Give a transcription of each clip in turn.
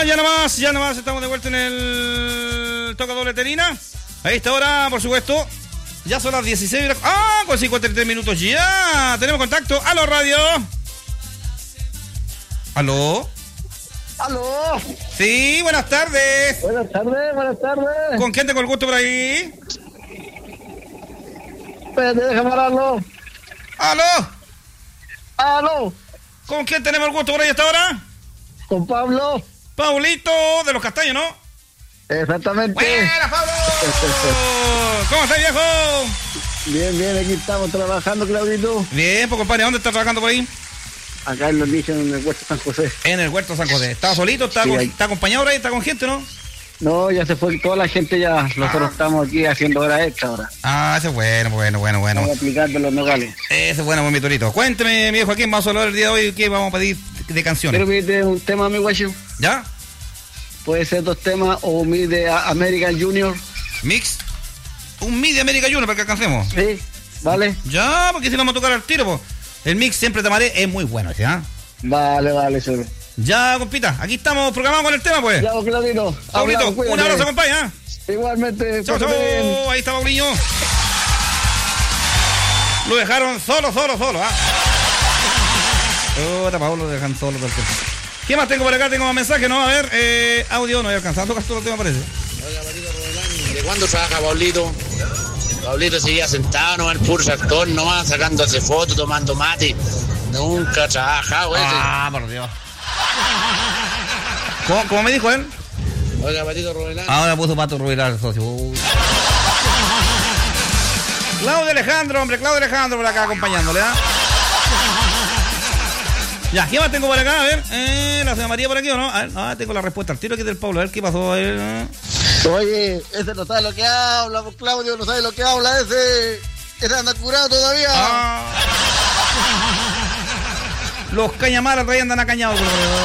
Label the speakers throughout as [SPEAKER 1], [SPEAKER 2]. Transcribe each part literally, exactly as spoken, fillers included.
[SPEAKER 1] ya nomás, ya nomás estamos de vuelta en el Toca Doble Terina. A esta hora, por supuesto, ya son las dieciséis horas. Ah, con cincuenta y tres minutos ya. Tenemos contacto. Aló, radio. Aló.
[SPEAKER 2] Aló.
[SPEAKER 1] Sí, buenas tardes.
[SPEAKER 2] Buenas tardes, buenas tardes.
[SPEAKER 1] ¿Con quién tengo el gusto por ahí?
[SPEAKER 2] Espérate, déjame hablarlo.
[SPEAKER 1] Aló.
[SPEAKER 2] Aló.
[SPEAKER 1] ¿Con quién tenemos el gusto por ahí a esta hora?
[SPEAKER 2] Con Pablo.
[SPEAKER 1] Paulito de los Castaños, ¿no?
[SPEAKER 2] Exactamente.
[SPEAKER 1] ¡Buena, Pablo! ¿Cómo estás, viejo?
[SPEAKER 2] Bien, bien, aquí estamos trabajando, Claudito.
[SPEAKER 1] Bien, pues compadre, ¿dónde estás trabajando por ahí?
[SPEAKER 2] Acá en los nichos, en el Huerto San José.
[SPEAKER 1] En el Huerto San José. ¿Está solito? ¿Está,
[SPEAKER 2] Sí,
[SPEAKER 1] con,
[SPEAKER 2] ahí.
[SPEAKER 1] ¿Está acompañado por ahí? ¿Está con gente, no?
[SPEAKER 2] No, ya se fue toda la gente ya. Nosotros
[SPEAKER 1] Ah.
[SPEAKER 2] estamos aquí haciendo horas extra ahora.
[SPEAKER 1] Ah, ese es bueno, bueno, bueno, bueno.
[SPEAKER 2] Estamos aplicando los nogales.
[SPEAKER 1] Ese es bueno, mi torito. Cuénteme, mi viejo, ¿a quién vamos a hablar el día de hoy? ¿Qué vamos a pedir de canciones?
[SPEAKER 2] Quiero pedirte un tema, mi guacho.
[SPEAKER 1] ¿Ya?
[SPEAKER 2] Puede ser dos temas o mi de American Junior.
[SPEAKER 1] ¿Mix? Un mix de América Junior para que alcancemos.
[SPEAKER 2] Sí, ¿vale?
[SPEAKER 1] Ya, porque si lo vamos a tocar al tiro, pues. El mix Siempre Te Amaré es muy bueno, ¿ya?
[SPEAKER 2] Vale, vale, sobre.
[SPEAKER 1] Ya, compita, aquí estamos programados con el tema, pues.
[SPEAKER 2] Ya, Claudito.
[SPEAKER 1] Paulito,
[SPEAKER 2] Hablamos,
[SPEAKER 1] un
[SPEAKER 2] cuídate.
[SPEAKER 1] abrazo, compañía.
[SPEAKER 2] Igualmente.
[SPEAKER 1] Chau, chau.
[SPEAKER 2] pásate bien.
[SPEAKER 1] Ahí está Paulinho. Lo dejaron solo, solo, solo, ¿ah? Puta, Pablo, lo dejan solo todo el tiempo. ¿Qué más tengo por acá? Tengo más mensajes, ¿no? A ver, eh, audio, no he alcanzado a tocar todo el tema, parece.
[SPEAKER 3] Oiga, Pablito Rodelán, ¿de cuándo trabaja Pablito? Pablito seguía sentado nomás, el puro sartón nomás, sacándose fotos, tomando mate. Nunca ha trabajado, ese.
[SPEAKER 1] Ah, por Dios. ¿Cómo, cómo me dijo él?
[SPEAKER 3] Oiga, Pablito Rodelán.
[SPEAKER 1] Ahora puso Pato Rubilar, socio. Uy. Claudio Alejandro, hombre, Claudio Alejandro por acá acompañándole, ¿ah? Ya, ¿qué más tengo por acá? A ver, eh, la señora María por aquí, ¿o no? A ver, ah, tengo la respuesta al tiro aquí del Pablo, a ver qué pasó. A ver, ¿eh?
[SPEAKER 2] Oye, ese no sabe lo que habla, pues, Claudio, no sabe lo que habla ese. Ese anda curado todavía.
[SPEAKER 1] Ah. Los cañamaras ahí andan acañados.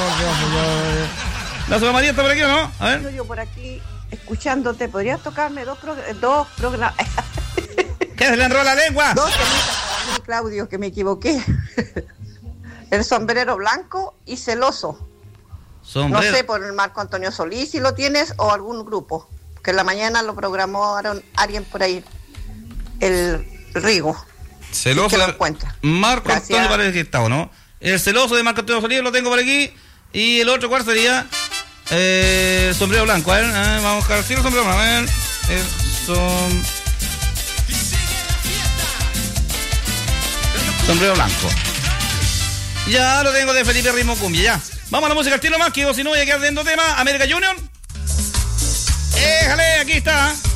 [SPEAKER 1] La señora María está por aquí, ¿o no? A ver.
[SPEAKER 4] Yo por aquí escuchándote, ¿podrías tocarme dos, prog- dos programas?
[SPEAKER 1] ¿Qué se le enrola la lengua?
[SPEAKER 4] Dos temitas para mí, Claudio, que me equivoqué. El sombrero blanco y celoso.
[SPEAKER 1] Sombrero.
[SPEAKER 4] No sé, por el Marco Antonio Solís, si lo tienes, o algún grupo. Que en la mañana lo programaron alguien por ahí. El Rigo.
[SPEAKER 1] Celoso.
[SPEAKER 4] que lo
[SPEAKER 1] de-
[SPEAKER 4] encuentra.
[SPEAKER 1] Marco
[SPEAKER 4] Gracias.
[SPEAKER 1] Antonio parece que está, ¿o no? El celoso de Marco Antonio Solís lo tengo por aquí. Y el otro, ¿cuál sería? Eh, el sombrero blanco. A ver, a ver, vamos a buscar. Sí, el sombrero blanco. A ver. El som... Sombrero blanco. Ya lo tengo de Felipe Ritmo Cumbia, ya. Vamos a la música al tiro más, que si no voy a quedar viendo tema. América Junior. Éjale, aquí está.